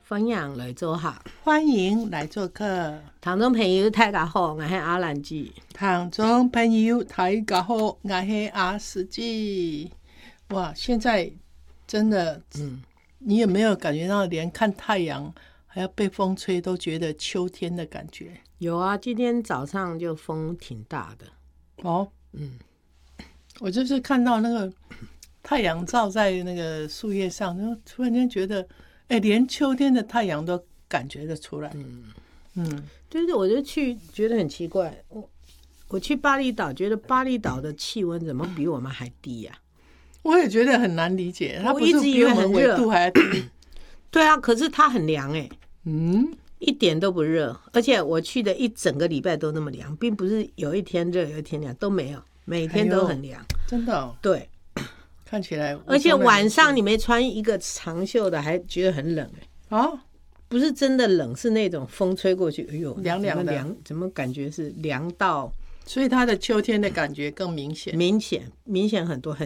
分享来做客， 欢迎来做客。 听众朋友大家好，我是阿兰姐。 听众朋友大家好，我是阿司机。哇，现在真的，你有没有感觉到连看太阳还要被风吹都觉得秋天的感觉？ 有啊，今天早上就风挺大的。 哦，我就是看到那个太阳照在那个树叶上，然后突然间觉得，连秋天的太阳都感觉得出来。 就是我就觉得很奇怪，我去巴厘岛，觉得巴厘岛的气温怎么比我们还低呀？ 我也觉得很难理解，它不是我一直以比我们为很热纬度还要低。 对啊，可是它很凉一点都不热，而且我去的一整个礼拜都那么凉，并不是有一天热有一天凉，都没有，每天都很凉。 真的哦， 对， 看起来。 而且晚上你没穿一个长袖的，还觉得很冷不是真的冷，是那种风吹过去，哎呦， 凉凉的， 怎么感觉是凉到？ 所以它的秋天的感觉更明显， 明显很多，很